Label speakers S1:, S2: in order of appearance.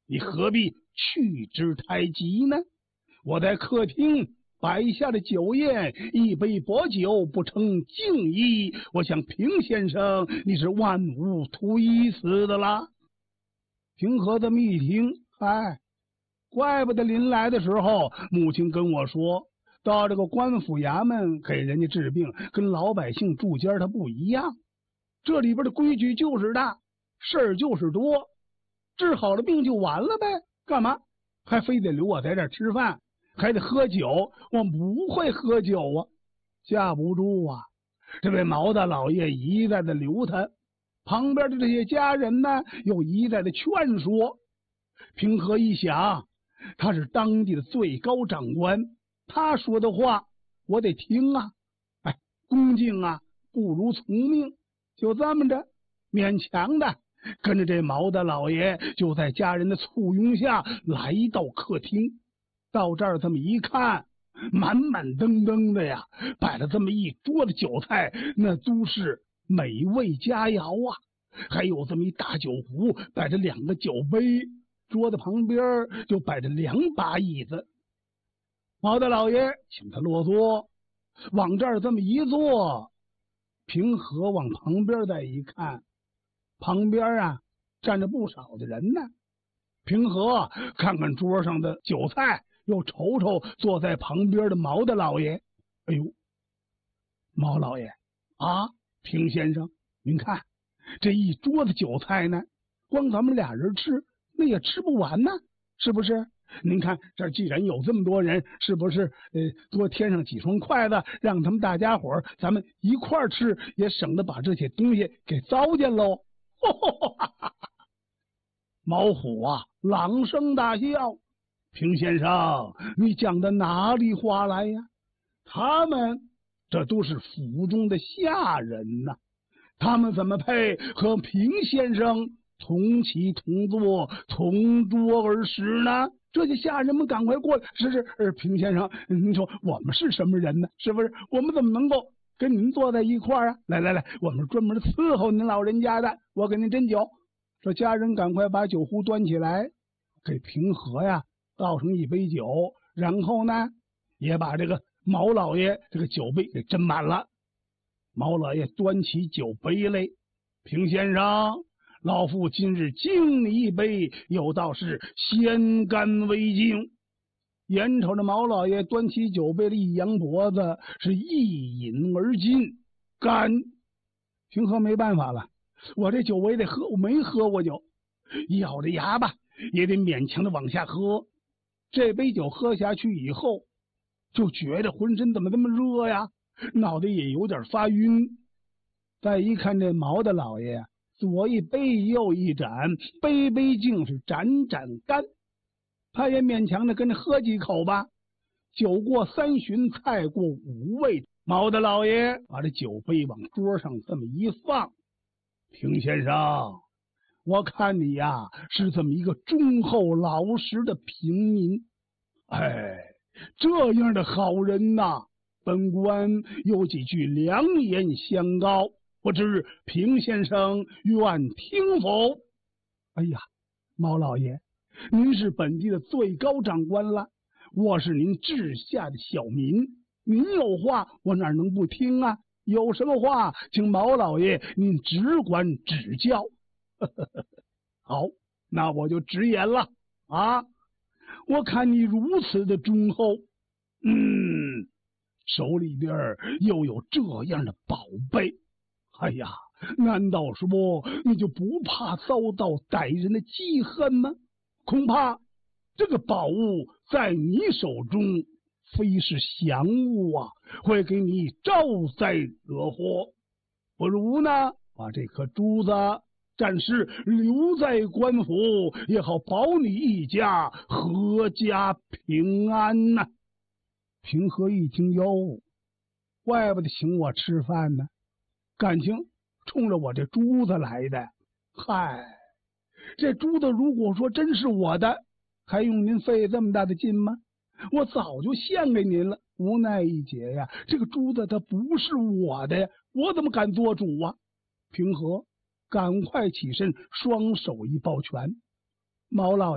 S1: 你何必去之太急呢？我在客厅摆下的酒宴，一杯薄酒不成敬意，我想平先生你是万无图意思的啦。平和这么一听，怪不得临来的时候母亲跟我说，到这个官府衙门给人家治病，跟老百姓住家他不一样，这里边的规矩就是大，事儿就是多，治好了病就完了呗，干嘛还非得留我在这儿吃饭，还得喝酒？我不会喝酒啊，架不住啊。这位毛大老爷一再的留他，旁边的这些家人呢又一再的劝说。平和一想，他是当地的最高长官，他说的话我得听啊，恭敬啊不如从命，就这么着勉强的跟着这毛大老爷就在家人的簇拥下来到客厅。到这儿这么一看，满满登登的呀，摆了这么一桌子酒菜，那都是美味佳肴啊。还有这么一大酒壶，摆着2个酒杯，桌子旁边就摆着2把椅子。毛大老爷请他落座，往这儿这么一坐，平和往旁边再一看，旁边啊站着不少的人呢。平和看看桌上的酒菜，又瞅瞅坐在旁边的毛大老爷。哎呦，毛老爷啊，平先生，您看这一桌子酒菜呢，光咱们俩人吃那也吃不完呢，是不是？您看这既然有这么多人，是不是多添上几双筷子，让他们大家伙咱们一块儿吃，也省得把这些东西给糟践喽。毛虎啊朗声大笑，平先生，你讲的哪里话来呀？他们这都是府中的下人呐，他们怎么配和平先生同起同坐同桌而食呢？这些下人们赶快过来，是平先生，您说我们是什么人呢？是不是我们怎么能够跟您坐在一块儿啊？来，我们专门伺候您老人家的，我给您斟酒。这家人赶快把酒壶端起来，给平和呀倒上一杯酒，然后呢也把这个毛老爷这个酒杯给斟满了。毛老爷端起酒杯来，平先生，老夫今日敬你一杯，有道是先干为敬。眼瞅着毛老爷端起酒杯的一扬脖子，是一饮而尽。干！平和没办法了，我这酒我也得喝，我没喝过酒，咬着牙吧也得勉强的往下喝。这杯酒喝下去以后，就觉得浑身怎么这么热呀，脑袋也有点发晕。再一看这毛大老爷左一杯右一盏，杯杯敬是盏盏干，他也勉强的跟着喝几口吧。酒过3巡，菜过5味，毛大老爷把这酒杯往桌上这么一放，平先生，我看你呀是这么一个忠厚老实的平民，这样的好人呐，本官有几句良言相告，不知平先生愿听否？哎呀，毛老爷，您是本地的最高长官了，我是您治下的小民，您有话我哪能不听啊？有什么话请毛老爷您只管指教。好，那我就直言了啊！我看你如此的忠厚，手里边又有这样的宝贝，哎呀，难道说你就不怕遭到歹人的记恨吗？恐怕这个宝物在你手中非是祥物啊，会给你招灾惹祸。不如呢，把这颗珠子暂时留在官府，也好保你一家阖家平安呐。平和一听，哟，怪不得请我吃饭呢，感情冲着我这珠子来的。嗨，这珠子如果说真是我的，还用您费这么大的劲吗？我早就献给您了。无奈一解呀，这个珠子它不是我的呀，我怎么敢做主啊？平和赶快起身，双手一抱拳，毛老